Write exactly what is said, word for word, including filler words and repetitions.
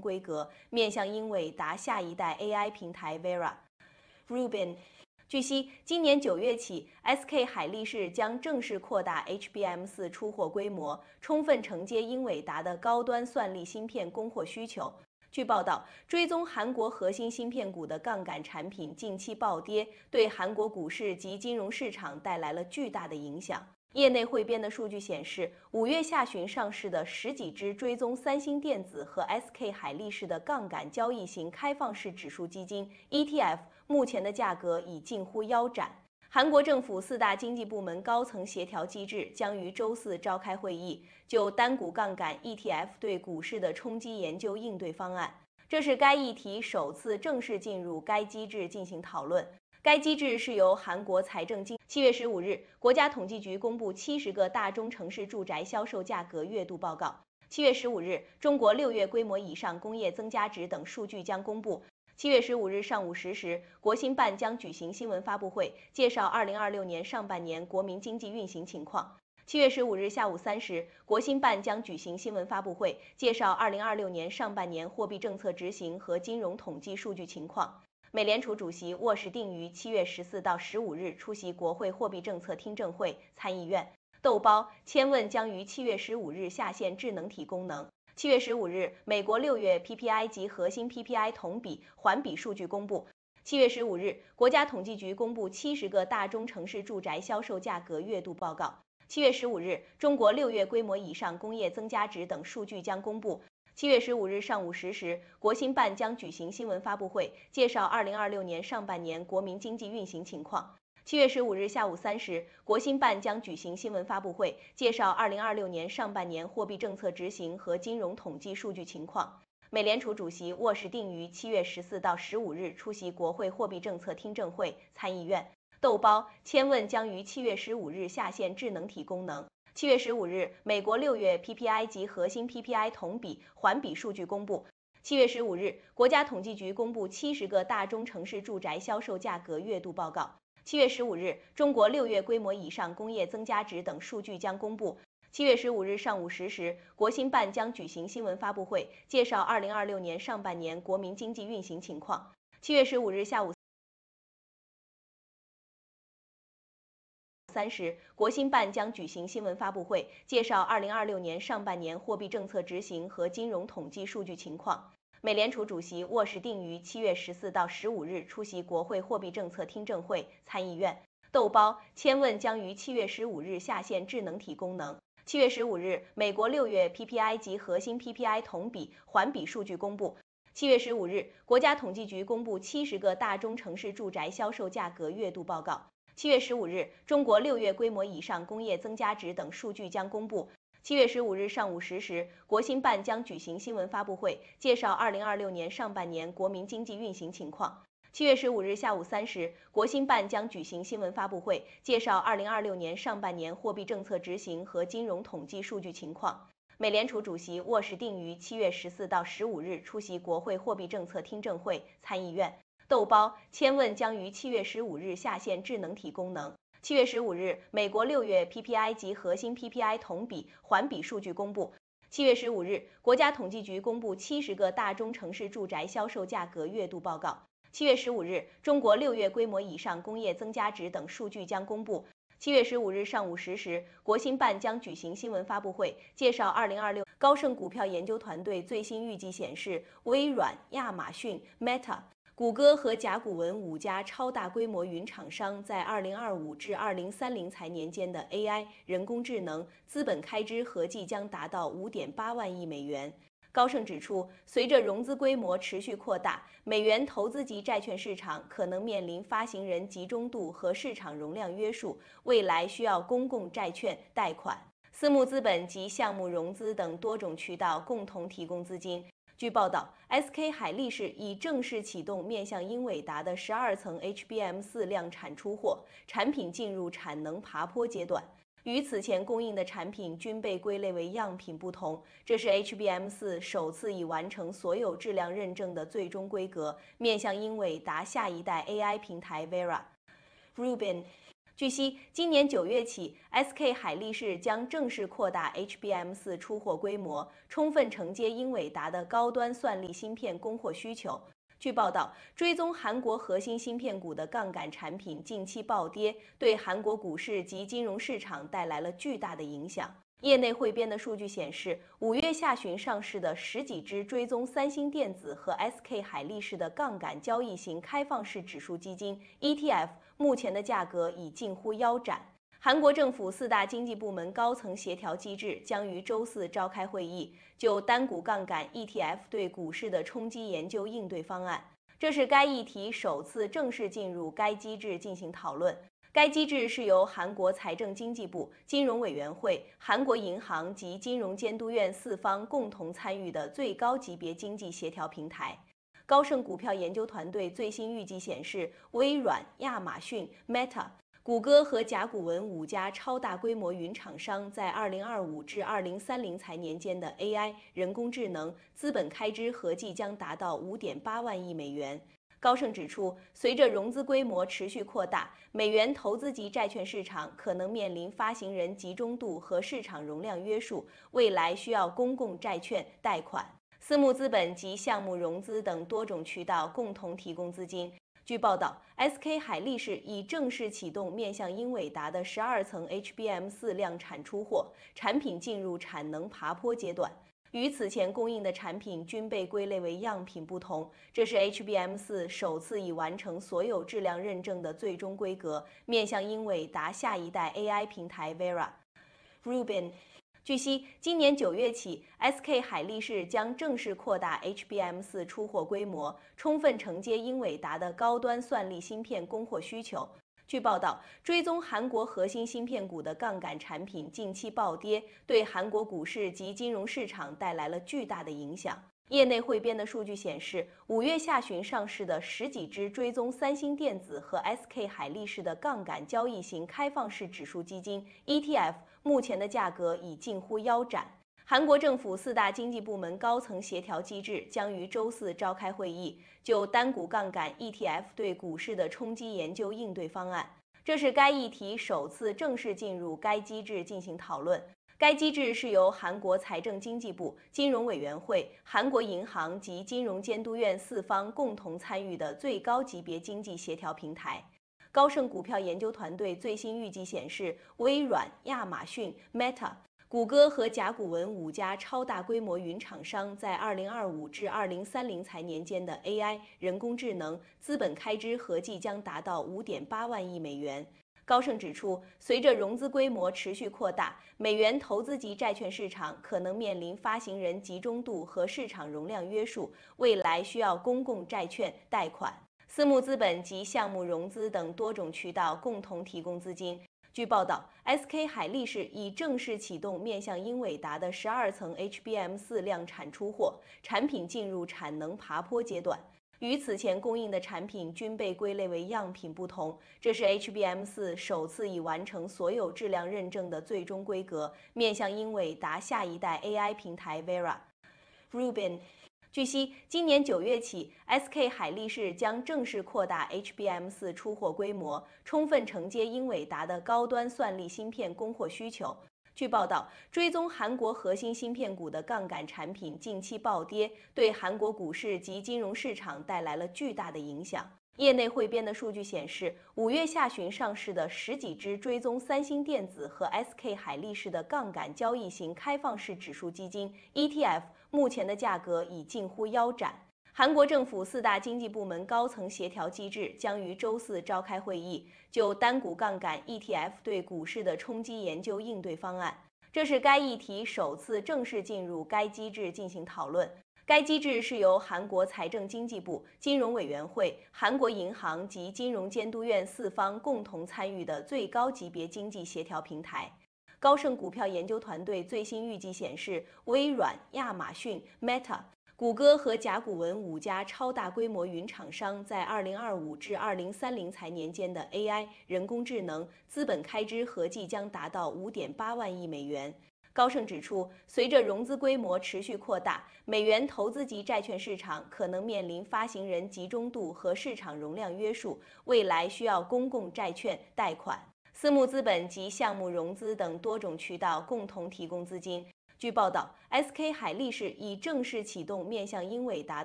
规格，面向英伟达下一代 A I 平台 Vera。Rubin。据悉，今年九月起 ，S K 海力士将正式扩大 H B M 四出货规模，充分承接英伟达的高端算力芯片供货需求。据报道，追踪韩国核心芯片股的杠杆产品近期暴跌，对韩国股市及金融市场带来了巨大的影响。业内汇编的数据显示，五月下旬上市的十几只追踪三星电子和 S K 海力士的杠杆交易型开放式指数基金 E T F， 目前的价格已近乎腰斩。韩国政府四大经济部门高层协调机制将于周四召开会议，就单股杠杆 E T F 对股市的冲击研究应对方案。这是该议题首次正式进入该机制进行讨论。该机制是由韩国财政经。七月十五日，国家统计局公布七十个大中城市住宅销售价格月度报告。七月十五日，中国六月规模以上工业增加值等数据将公布。七月十五日上午十时，国新办将举行新闻发布会，介绍二零二六年上半年国民经济运行情况。七月十五日下午三时，国新办将举行新闻发布会，介绍二零二六年上半年货币政策执行和金融统计数据情况。美联储主席沃什定于七月十四到十五日出席国会货币政策听证会，参议院。豆包、千问将于七月十五日下线智能体功能。七月十五日，美国六月 P P I 及核心 P P I 同比、环比数据公布。七月十五日，国家统计局公布七十个大中城市住宅销售价格月度报告。七月十五日，中国六月规模以上工业增加值等数据将公布。七月十五日上午十时，国新办将举行新闻发布会，介绍二零二六年上半年国民经济运行情况。七月十五日下午三时，国新办将举行新闻发布会，介绍二零二六年上半年货币政策执行和金融统计数据情况。美联储主席沃什定于七月十四到十五日出席国会货币政策听证会，参议院。豆包、千问将于七月十五日下线智能体功能。七月十五日，美国六月 P P I 及核心 P P I 同比、环比数据公布。七月十五日，国家统计局公布七十个大中城市住宅销售价格月度报告。七月十五日，中国六月规模以上工业增加值等数据将公布。七月十五日上午十时，国新办将举行新闻发布会，介绍二零二六年上半年国民经济运行情况。七月十五日下午三时，国新办将举行新闻发布会，介绍二零二六年上半年货币政策执行和金融统计数据情况。美联储主席沃什定于七月十四到十五日出席国会货币政策听证会，参议院。豆包、千问将于七月十五日下线智能体功能。七月十五日，美国六月 P P I 及核心 P P I 同比、环比数据公布。七月十五日，国家统计局公布七十个大中城市住宅销售价格月度报告。七月十五日，中国六月规模以上工业增加值等数据将公布。七月十五日上午十时，国新办将举行新闻发布会，介绍二零二六年上半年国民经济运行情况。七月十五日下午三时，国新办将举行新闻发布会，介绍二零二六年上半年货币政策执行和金融统计数据情况。美联储主席沃什定于七月十四到十五日出席国会货币政策听证会，参议院。豆包、千问将于七月十五日下线智能体功能。七月十五日，美国六月 P P I 及核心 P P I 同比、环比数据公布。七月十五日，国家统计局公布七十个大中城市住宅销售价格月度报告。七月十五日，中国六月规模以上工业增加值等数据将公布。七月十五日上午十时，国新办将举行新闻发布会，介绍二零二六。高盛股票研究团队最新预计显示，微软、亚马逊、Meta、谷歌和甲骨文五家超大规模云厂商在二零二五至二零三零财年间的 A I 人工智能资本开支合计将达到 五点八万亿美元。高盛指出，随着融资规模持续扩大，美元投资级债券市场可能面临发行人集中度和市场容量约束，未来需要公共债券、贷款、私募资本及项目融资等多种渠道共同提供资金。据报道 ，S K 海力士已正式启动面向英伟达的十二层 H B M 四量产出货，产品进入产能爬坡阶段。与此前供应的产品均被归类为样品不同，这是 H B M 四首次已完成所有质量认证的最终规格，面向英伟达下一代 A I 平台 Vera。Rubin。 据悉，今年九月起 ，S K 海力士将正式扩大 H B M 四出货规模，充分承接英伟达的高端算力芯片供货需求。据报道，追踪韩国核心芯片股的杠杆产品近期暴跌，对韩国股市及金融市场带来了巨大的影响。业内汇编的数据显示，五月下旬上市的十几只追踪三星电子和 S K 海力士的杠杆交易型开放式指数基金 E T F， 目前的价格已近乎腰斩。韩国政府四大经济部门高层协调机制将于周四召开会议，就单股杠杆 E T F 对股市的冲击研究应对方案。这是该议题首次正式进入该机制进行讨论。该机制是由韩国财政经济部、金融委员会、韩国银行及金融监督院四方共同参与的最高级别经济协调平台。高盛股票研究团队最新预计显示，微软、亚马逊、Meta、谷歌和甲骨文五家超大规模云厂商在二零二五至二零三零财年间的 A I 人工智能资本开支合计将达到 五点八万亿美元。高盛指出，随着融资规模持续扩大，美元投资级债券市场可能面临发行人集中度和市场容量约束，未来需要公共债券、贷款、私募资本及项目融资等多种渠道共同提供资金。据报道 ，S K 海力士已正式启动面向英伟达的十二层 H B M 四量产出货，产品进入产能爬坡阶段。与此前供应的产品均被归类为样品不同，这是 H B M 四首次已完成所有质量认证的最终规格，面向英伟达下一代 A I 平台 Vera。Rubin。据悉，今年九月起 ，S K 海力士将正式扩大 H B M 四出货规模，充分承接英伟达的高端算力芯片供货需求。据报道，追踪韩国核心芯片股的杠杆产品近期暴跌，对韩国股市及金融市场带来了巨大的影响。业内汇编的数据显示，五月下旬上市的十几只追踪三星电子和 S K 海力士的杠杆交易型开放式指数基金 E T F， 目前的价格已近乎腰斩。韩国政府四大经济部门高层协调机制将于周四召开会议，就单股杠杆 E T F 对股市的冲击研究应对方案。这是该议题首次正式进入该机制进行讨论。该机制是由韩国财政经济部、金融委员会、韩国银行及金融监督院四方共同参与的最高级别经济协调平台。高盛股票研究团队最新预计显示，微软、亚马逊、Meta、谷歌和甲骨文五家超大规模云厂商在二零二五至二零三零财年间的 A I 人工智能资本开支合计将达到 五点八万亿美元。高盛指出，随着融资规模持续扩大，美元投资级债券市场可能面临发行人集中度和市场容量约束，未来需要公共债券、贷款、私募资本及项目融资等多种渠道共同提供资金。据报道 ，S K 海力士已正式启动面向英伟达的十二层 H B M 四量产出货，产品进入产能爬坡阶段。与此前供应的产品均被归类为样品不同，这是 H B M 四首次已完成所有质量认证的最终规格，面向英伟达下一代 A I 平台 Vera。Rubin。据悉，今年九月起 ，S K 海力士将正式扩大 H B M 四出货规模，充分承接英伟达的高端算力芯片供货需求。据报道，追踪韩国核心芯片股的杠杆产品近期暴跌，对韩国股市及金融市场带来了巨大的影响。业内汇编的数据显示，五月下旬上市的十几只追踪三星电子和 S K 海力士的杠杆交易型开放式指数基金 E T F， 目前的价格已近乎腰斩。韩国政府四大经济部门高层协调机制将于周四召开会议，就单股杠杆 E T F 对股市的冲击研究应对方案。这是该议题首次正式进入该机制进行讨论。该机制是由韩国财政经济部、金融委员会、韩国银行及金融监督院四方共同参与的最高级别经济协调平台。高盛股票研究团队最新预计显示，微软、亚马逊、Meta、谷歌和甲骨文五家超大规模云厂商在二零二五至二零三零财年间的 A I 人工智能资本开支合计将达到 五点八万亿美元。高盛指出，随着融资规模持续扩大，美元投资级债券市场可能面临发行人集中度和市场容量约束，未来需要公共债券、贷款、 私募资本及项目融资等多种渠道共同提供资金。据报道 ，S K 海力士已正式启动面向英伟达